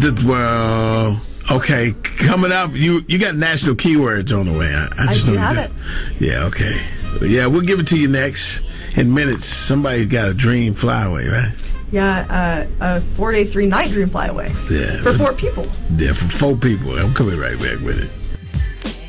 Well, okay. Coming up, you got national keywords on the way. I just know have it. Yeah, okay. Yeah, we'll give it to you next in minutes. Somebody's got a dream flyaway, right? Yeah, a 4-day, 3-night dream flyaway. Yeah. For 4 people. Yeah, for 4 people. I'm coming right back with it.